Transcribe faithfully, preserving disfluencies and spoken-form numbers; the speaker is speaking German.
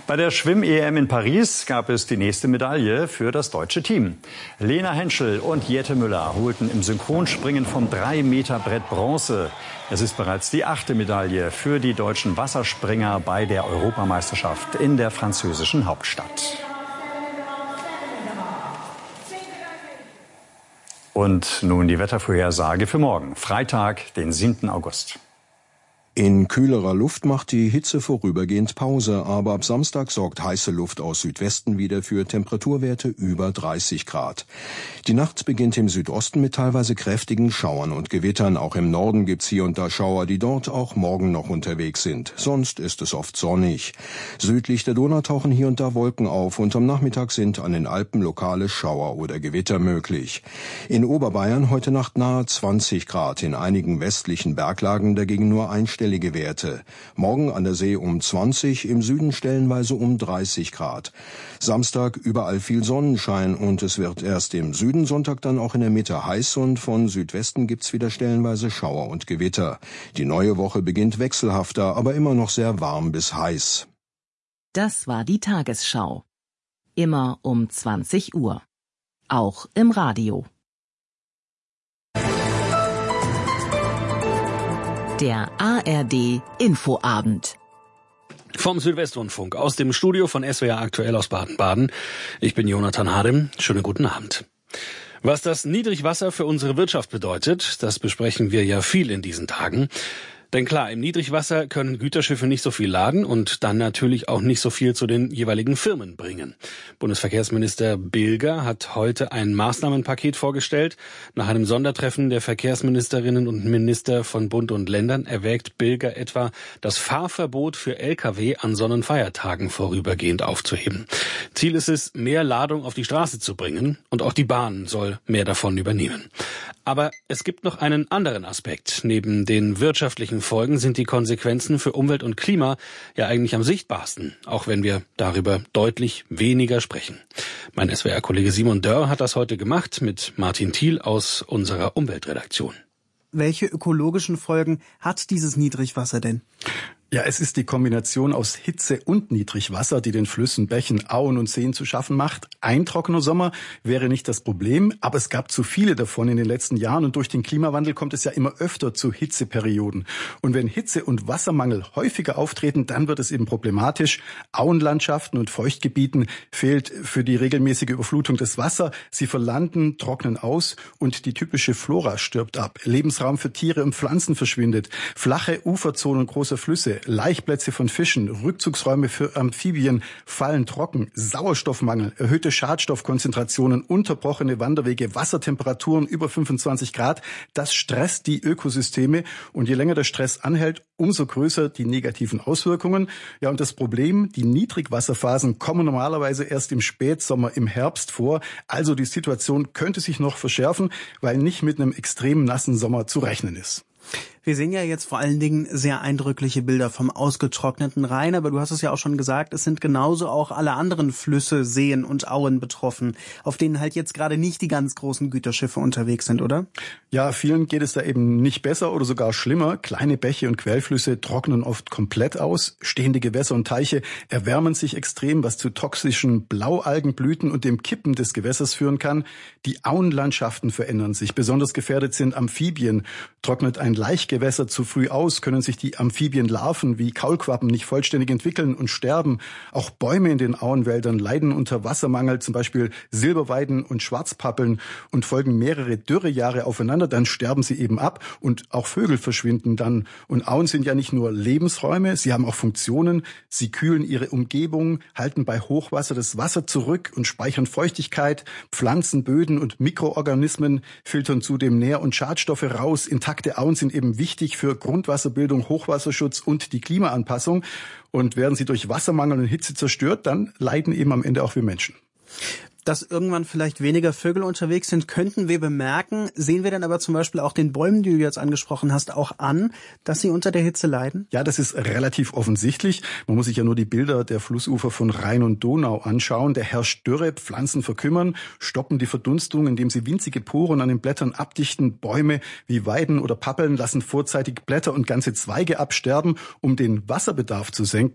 Bei der Schwimm-E M in Paris gab es die nächste Medaille für das deutsche Team. Lena Henschel und Jette Müller holten im Synchronspringen vom drei Meter Brett Bronze. Es ist bereits die achte Medaille für die deutschen Wasserspringer bei der Europameisterschaft in der französischen Hauptstadt. Und nun die Wettervorhersage für morgen, Freitag, den siebten August. In kühlerer Luft macht die Hitze vorübergehend Pause, aber ab Samstag sorgt heiße Luft aus Südwesten wieder für Temperaturwerte über dreißig Grad. Die Nacht beginnt im Südosten mit teilweise kräftigen Schauern und Gewittern. Auch im Norden gibt's hier und da Schauer, die dort auch morgen noch unterwegs sind. Sonst ist es oft sonnig. Südlich der Donau tauchen hier und da Wolken auf und am Nachmittag sind an den Alpen lokale Schauer oder Gewitter möglich. In Oberbayern heute Nacht nahe zwanzig Grad, in einigen westlichen Berglagen dagegen nur einstellige Werte. Morgen an der See um zwanzig, im Süden stellenweise um dreißig Grad. Samstag überall viel Sonnenschein und es wird erst im Süden, Sonntag dann auch in der Mitte heiß und von Südwesten gibt's wieder stellenweise Schauer und Gewitter. Die neue Woche beginnt wechselhafter, aber immer noch sehr warm bis heiß. Das war die Tagesschau. Immer um zwanzig Uhr. Auch im Radio. Der A R D Infoabend. Vom Südwestrundfunk aus dem Studio von S W R aktuell aus Baden-Baden. Ich bin Jonathan Hadem. Schönen guten Abend. Was das Niedrigwasser für unsere Wirtschaft bedeutet, das besprechen wir ja viel in diesen Tagen. Denn klar, im Niedrigwasser können Güterschiffe nicht so viel laden und dann natürlich auch nicht so viel zu den jeweiligen Firmen bringen. Bundesverkehrsminister Bilger hat heute ein Maßnahmenpaket vorgestellt. Nach einem Sondertreffen der Verkehrsministerinnen und Minister von Bund und Ländern erwägt Bilger etwa, das Fahrverbot für L K W an Sonnenfeiertagen vorübergehend aufzuheben. Ziel ist es, mehr Ladung auf die Straße zu bringen und auch die Bahn soll mehr davon übernehmen. Aber es gibt noch einen anderen Aspekt. Neben den wirtschaftlichen Folgen sind die Konsequenzen für Umwelt und Klima ja eigentlich am sichtbarsten, auch wenn wir darüber deutlich weniger sprechen. Mein S W R-Kollege Simon Dörr hat das heute gemacht mit Martin Thiel aus unserer Umweltredaktion. Welche ökologischen Folgen hat dieses Niedrigwasser denn? Ja, es ist die Kombination aus Hitze und Niedrigwasser, die den Flüssen, Bächen, Auen und Seen zu schaffen macht. Ein trockener Sommer wäre nicht das Problem, aber es gab zu viele davon in den letzten Jahren und durch den Klimawandel kommt es ja immer öfter zu Hitzeperioden. Und wenn Hitze- und Wassermangel häufiger auftreten, dann wird es eben problematisch. Auenlandschaften und Feuchtgebieten fehlt für die regelmäßige Überflutung des Wasser. Sie verlanden, trocknen aus und die typische Flora stirbt ab. Lebensraum für Tiere und Pflanzen verschwindet. Flache Uferzonen großer Flüsse, Laichplätze von Fischen, Rückzugsräume für Amphibien fallen trocken, Sauerstoffmangel, erhöhte Schadstoffkonzentrationen, unterbrochene Wanderwege, Wassertemperaturen über fünfundzwanzig Grad. Das stresst die Ökosysteme und je länger der Stress anhält, umso größer die negativen Auswirkungen. Ja, und das Problem, die Niedrigwasserphasen kommen normalerweise erst im Spätsommer, im Herbst vor. Also die Situation könnte sich noch verschärfen, weil nicht mit einem extrem nassen Sommer zu rechnen ist. Wir sehen ja jetzt vor allen Dingen sehr eindrückliche Bilder vom ausgetrockneten Rhein, aber du hast es ja auch schon gesagt, es sind genauso auch alle anderen Flüsse, Seen und Auen betroffen, auf denen halt jetzt gerade nicht die ganz großen Güterschiffe unterwegs sind, oder? Ja, vielen geht es da eben nicht besser oder sogar schlimmer. Kleine Bäche und Quellflüsse trocknen oft komplett aus. Stehende Gewässer und Teiche erwärmen sich extrem, was zu toxischen Blaualgenblüten und dem Kippen des Gewässers führen kann. Die Auenlandschaften verändern sich. Besonders gefährdet sind Amphibien. Trocknet ein Laichgewässer zu früh aus, können sich die Amphibienlarven wie Kaulquappen nicht vollständig entwickeln und sterben. Auch Bäume in den Auenwäldern leiden unter Wassermangel, zum Beispiel Silberweiden und Schwarzpappeln, und folgen mehrere Dürrejahre aufeinander, dann sterben sie eben ab und auch Vögel verschwinden dann. Und Auen sind ja nicht nur Lebensräume, sie haben auch Funktionen. Sie kühlen ihre Umgebung, halten bei Hochwasser das Wasser zurück und speichern Feuchtigkeit. Pflanzen, Böden und Mikroorganismen filtern zudem Nähr- und Schadstoffe raus. Intakte Auen sind eben wichtig für Grundwasserbildung, Hochwasserschutz und die Klimaanpassung. Und werden sie durch Wassermangel und Hitze zerstört, dann leiden eben am Ende auch wir Menschen. Dass irgendwann vielleicht weniger Vögel unterwegs sind, könnten wir bemerken. Sehen wir dann aber zum Beispiel auch den Bäumen, die du jetzt angesprochen hast, auch an, dass sie unter der Hitze leiden? Ja, das ist relativ offensichtlich. Man muss sich ja nur die Bilder der Flussufer von Rhein und Donau anschauen. Da herrscht Dürre, Pflanzen verkümmern, stoppen die Verdunstung, indem sie winzige Poren an den Blättern abdichten. Bäume wie Weiden oder Pappeln lassen vorzeitig Blätter und ganze Zweige absterben, um den Wasserbedarf zu senken.